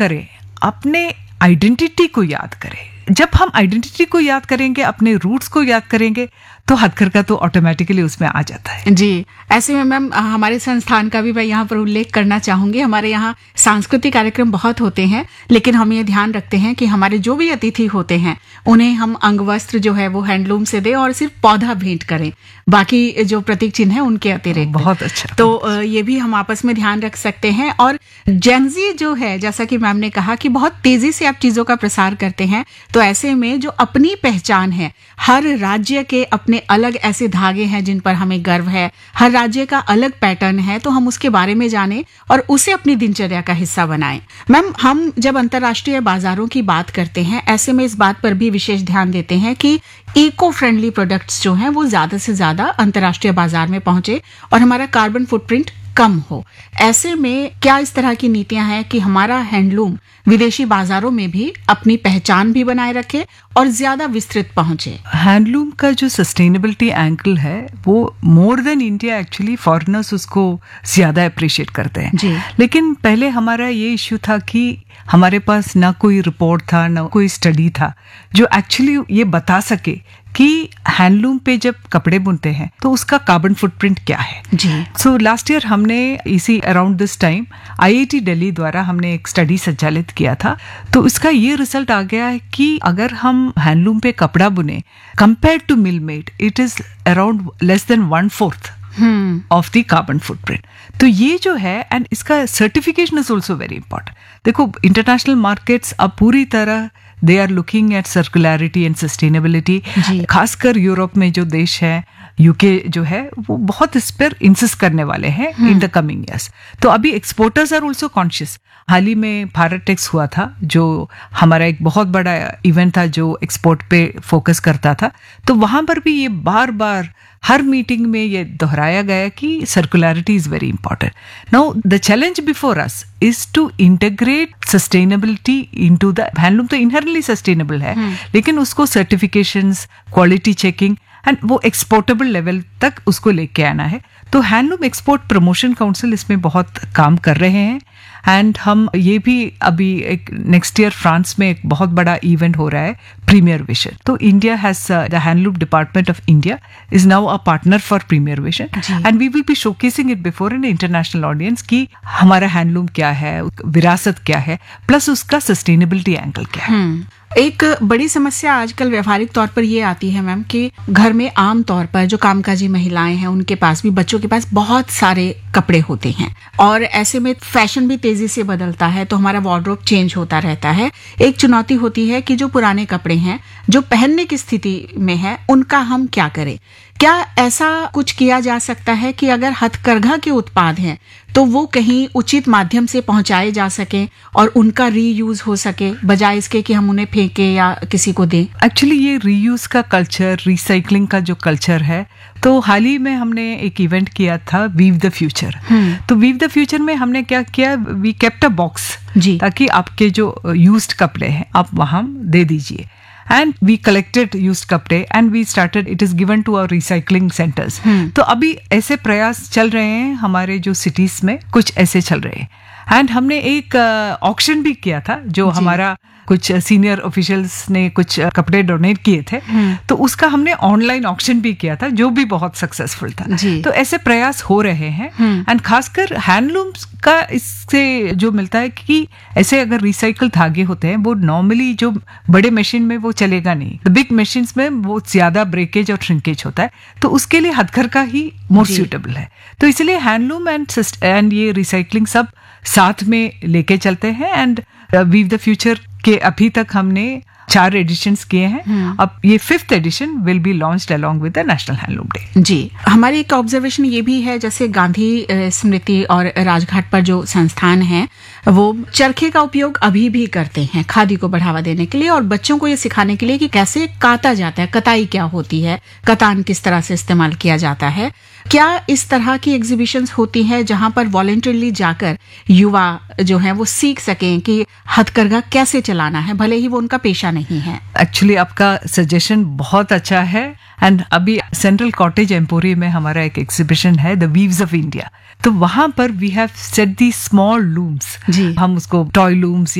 करें, अपने आइडेंटिटी को याद करें। जब हम आइडेंटिटी को याद करेंगे, अपने रूट्स को याद करेंगे, तो हथकरघा तो ऑटोमेटिकली उसमें आ जाता है। जी, ऐसे में मैम हमारे संस्थान का भी मैं यहाँ पर उल्लेख करना चाहूंगी। हमारे यहाँ सांस्कृतिक कार्यक्रम बहुत होते हैं, लेकिन हम ये ध्यान रखते हैं कि हमारे जो भी अतिथि होते हैं उन्हें हम अंगवस्त्र जो है वो हैंडलूम से दें और सिर्फ पौधा भेंट करें, बाकी जो प्रतीक चिन्ह है उनके अतिरिक्त। बहुत अच्छा। तो ये भी हम आपस में ध्यान रख सकते हैं। और जेनजी जो है, जैसा कि मैम ने कहा कि बहुत तेजी से आप चीजों का प्रसार करते हैं, तो ऐसे में जो अपनी पहचान है, हर राज्य के अपने अलग ऐसे धागे हैं जिन पर हमें गर्व है, हर राज्य का अलग पैटर्न है, तो हम उसके बारे में जानें और उसे अपनी दिनचर्या का हिस्सा बनाएं। मैम, हम जब अंतर्राष्ट्रीय बाजारों की बात करते हैं, ऐसे में इस बात पर भी विशेष ध्यान देते हैं कि इको फ्रेंडली प्रोडक्ट्स जो हैं वो ज्यादा से ज्यादा अंतर्राष्ट्रीय बाजार में पहुंचे और हमारा कार्बन फुटप्रिंट कम हो। ऐसे में क्या इस तरह की नीतियां हैं कि हमारा हैंडलूम विदेशी बाजारों में भी अपनी पहचान भी बनाए रखे और ज्यादा विस्तृत पहुंचे? हैंडलूम का जो सस्टेनेबिलिटी एंगल है वो more than India, actually foreigners उसको ज्यादा अप्रिशिएट करते हैं जी। लेकिन पहले हमारा ये इश्यू था कि हमारे पास ना कोई रिपोर्ट था, ना कोई स्टडी था जो एक्चुअली ये बता सके कि हैंडलूम पे जब कपड़े बुनते हैं तो उसका कार्बन फुटप्रिंट क्या है। जी। सो लास्ट ईयर हमने इसी around this time IIT Delhi द्वारा हमने एक स्टडी संचालित किया था, तो इसका ये रिजल्ट आ गया है कि अगर हम हैंडलूम पे कपड़ा बुने compare to mill made, it is around less than 1/4 of the carbon footprint. तो ये जो है, एंड इसका certification is also very important. देखो, इंटरनेशनल मार्केट्स अब पूरी तरह they are looking at सर्कुलरिटी and sustainability. खासकर यूरोप में जो देश है, यूके जो है, वो बहुत इस पर इंसिस्ट करने वाले हैं इन द कमिंग ईयर्स। तो अभी एक्सपोर्टर्स आर ऑल्सो कॉन्शियस। हाल ही में भारत टेक्स हुआ था, जो हमारा एक बहुत बड़ा इवेंट था जो एक्सपोर्ट पे फोकस करता था। तो वहां पर भी ये बार बार हर मीटिंग में ये दोहराया गया कि सर्कुलरिटी is very important. Now the challenge before us is to integrate sustainability into the handloom. तो इनहेरेंटली सस्टेनेबल है, लेकिन उसको सर्टिफिकेशंस, क्वालिटी चेकिंग एंड वो एक्सपोर्टेबल लेवल तक उसको लेके आना है। तो हैंडलूम एक्सपोर्ट प्रमोशन काउंसिल इसमें बहुत काम कर रहे हैं। एंड हम ये भी अभी एक नेक्स्ट ईयर फ्रांस में एक बहुत बड़ा इवेंट हो रहा है, प्रीमियर विजन। तो India has the handloom department of India is now a partner for premiere vision, and we will be showcasing it before an international audience कि हमारा हैंडलूम क्या है, विरासत क्या है, प्लस उसका सस्टेनेबिलिटी एंगल क्या है। एक बड़ी समस्या आजकल व्यवहारिक तौर पर ये आती है मैम कि घर में आम तौर पर जो कामकाजी महिलाएं हैं उनके पास भी, बच्चों के पास बहुत सारे कपड़े होते हैं और ऐसे में फैशन भी तेजी से बदलता है, तो हमारा वार्डरोब चेंज होता रहता है। एक चुनौती होती है कि जो पुराने कपड़े हैं जो पहनने की स्थिति में है उनका हम क्या करें? क्या ऐसा कुछ किया जा सकता है कि अगर हथकरघा के उत्पाद हैं तो वो कहीं उचित माध्यम से पहुंचाए जा सके और उनका रीयूज हो सके, बजाय इसके कि हम उन्हें फेंके या किसी को दें? एक्चुअली ये रीयूज का कल्चर, रिसाइकलिंग का जो कल्चर है, तो हाल ही में हमने एक इवेंट किया था, वीव द फ्यूचर। तो वीव द फ्यूचर में हमने क्या किया, वी केप्ट अ बॉक्स, ताकि आपके जो यूज्ड कपड़े हैं आप वहां दे दीजिए। And we collected used कपड़े and we started, it is given to our recycling centers. तो अभी ऐसे प्रयास चल रहे हैं हमारे जो सिटीज में, कुछ ऐसे चल रहे हैं। एंड हमने एक ऑक्शन भी किया था, जो हमारा कुछ सीनियर ऑफिशियल्स ने कुछ कपड़े डोनेट किए थे, तो उसका हमने ऑनलाइन ऑक्शन भी किया था, जो भी बहुत सक्सेसफुल था। तो ऐसे प्रयास हो रहे हैं। एंड खासकर हैंडलूम्स का इससे जो मिलता है कि ऐसे अगर रिसाइकल धागे होते हैं वो नॉर्मली जो बड़े मशीन में वो चलेगा नहीं, द बिग मशीन्स में वो ज्यादा ब्रेकेज और श्रिंकेज होता है, तो उसके लिए हथकरघा ही मोर सूटेबल है। तो इसलिए हैंडलूम एंड ये रिसाइकलिंग सब साथ में लेके चलते हैं। एंड वीव द फ्यूचर के अभी तक हमने 4 एडिशंस किए हैं। अब ये 5th addition will be launched along with the national handloom day. जी, हमारी एक ऑब्जर्वेशन ये भी है, जैसे गांधी स्मृति और राजघाट पर जो संस्थान है वो चरखे का उपयोग अभी भी करते हैं खादी को बढ़ावा देने के लिए और बच्चों को ये सिखाने के लिए कि कैसे काता जाता है, कताई क्या होती है, कतान किस तरह से इस्तेमाल किया जाता है। क्या इस तरह की एग्जीबिशंस होती हैं जहां पर वॉलंटरली जाकर युवा जो हैं वो सीख सकें कि हथकरघा कैसे चलाना है, भले ही वो उनका पेशा नहीं है? एक्चुअली आपका सजेशन बहुत अच्छा है। एंड अभी सेंट्रल कॉटेज एम्पोरियम में हमारा एक एग्जीबिशन है, द वीव्स ऑफ इंडिया। तो वहां पर we have set the small looms, हम उसको टॉय लूम्स